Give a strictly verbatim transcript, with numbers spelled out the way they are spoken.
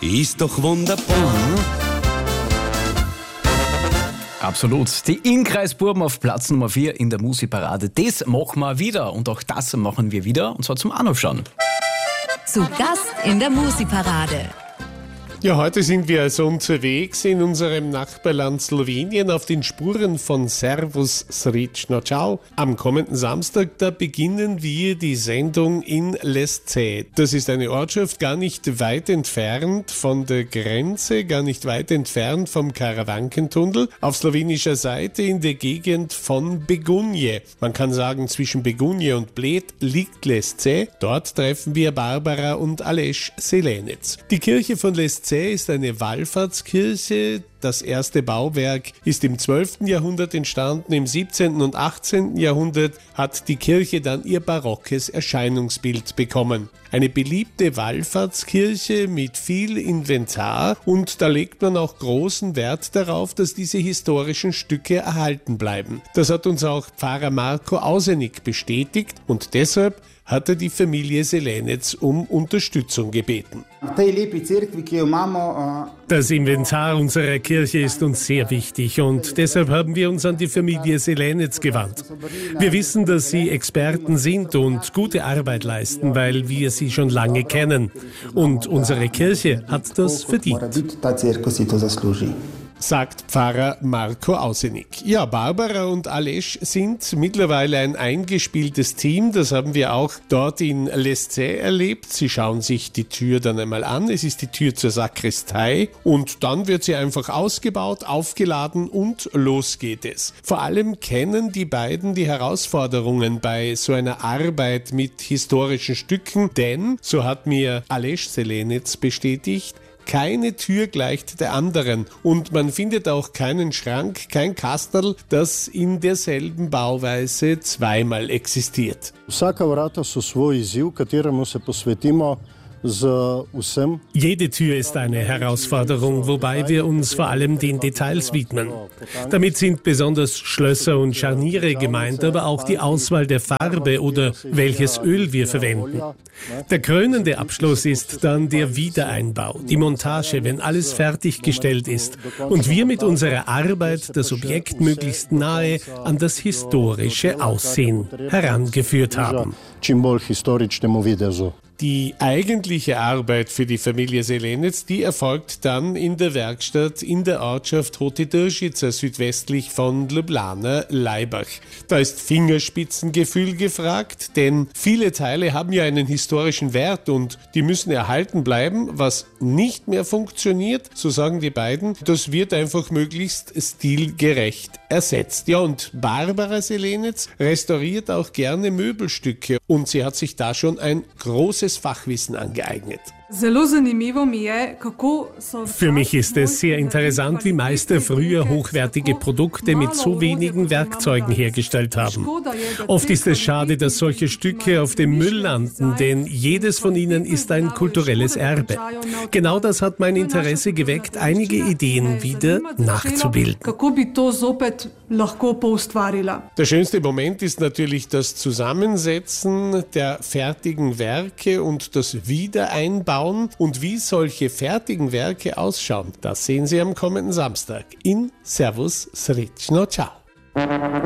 ist doch wunderbar. Absolut. Die Inkreisbuben auf Platz Nummer vier in der Musikparade. Das machen wir wieder und auch das machen wir wieder und zwar zum Anrufschauen. Zu Gast in der Musikparade. Ja, heute sind wir also unterwegs in unserem Nachbarland Slowenien auf den Spuren von Servus Srećno Ciao. Am kommenden Samstag, da beginnen wir die Sendung in Lesce. Das ist eine Ortschaft gar nicht weit entfernt von der Grenze, gar nicht weit entfernt vom Karawankentunnel. Auf slowenischer Seite in der Gegend von Begunje. Man kann sagen, zwischen Begunje und Bled liegt Lesce. Dort treffen wir Barbara und Aleš Zelenec. Die Kirche von Lesce ist eine Wallfahrtskirche. Das erste Bauwerk ist im zwölften Jahrhundert entstanden. Im siebzehnten und achtzehnten Jahrhundert hat die Kirche dann ihr barockes Erscheinungsbild bekommen. Eine beliebte Wallfahrtskirche mit viel Inventar und da legt man auch großen Wert darauf, dass diese historischen Stücke erhalten bleiben. Das hat uns auch Pfarrer Marko Ausenik bestätigt und deshalb hat er die Familie Zelenec um Unterstützung gebeten. Das Inventar unserer Kirche ist uns sehr wichtig und deshalb haben wir uns an die Familie Zelenec gewandt. Wir wissen, dass sie Experten sind und gute Arbeit leisten, weil wir sie schon lange kennen. Und unsere Kirche hat das verdient, sagt Pfarrer Marko Ausenik. Ja, Barbara und Aleš sind mittlerweile ein eingespieltes Team. Das haben wir auch dort in Lesce erlebt. Sie schauen sich die Tür dann einmal an. Es ist die Tür zur Sakristei und dann wird sie einfach ausgebaut, aufgeladen und los geht es. Vor allem kennen die beiden die Herausforderungen bei so einer Arbeit mit historischen Stücken, denn, so hat mir Aleš Zelenec bestätigt, keine Tür gleicht der anderen und man findet auch keinen Schrank, kein Kastel, das in derselben Bauweise zweimal existiert. Vsaka vrata so svoj izziv, kateremu se posvetimo. Jede Tür ist eine Herausforderung, wobei wir uns vor allem den Details widmen. Damit sind besonders Schlösser und Scharniere gemeint, aber auch die Auswahl der Farbe oder welches Öl wir verwenden. Der krönende Abschluss ist dann der Wiedereinbau, die Montage, wenn alles fertiggestellt ist und wir mit unserer Arbeit das Objekt möglichst nahe an das historische Aussehen herangeführt haben. Die eigentliche Arbeit für die Familie Zelenec, die erfolgt dann in der Werkstatt in der Ortschaft Hotitržica südwestlich von Ljubljana, Laibach. Da ist Fingerspitzengefühl gefragt, denn viele Teile haben ja einen historischen Wert und die müssen erhalten bleiben. Was nicht mehr funktioniert, so sagen die beiden, das wird einfach möglichst stilgerecht ersetzt. Ja, und Barbara Zelenec restauriert auch gerne Möbelstücke und sie hat sich da schon ein großes Fachwissen angeeignet. Für mich ist es sehr interessant, wie Meister früher hochwertige Produkte mit so wenigen Werkzeugen hergestellt haben. Oft ist es schade, dass solche Stücke auf dem Müll landen, denn jedes von ihnen ist ein kulturelles Erbe. Genau das hat mein Interesse geweckt, einige Ideen wieder nachzubilden. Der schönste Moment ist natürlich das Zusammensetzen der fertigen Werke und das Wiedereinbauen. Und wie solche fertigen Werke ausschauen, das sehen Sie am kommenden Samstag in Servus Srećno Ciao.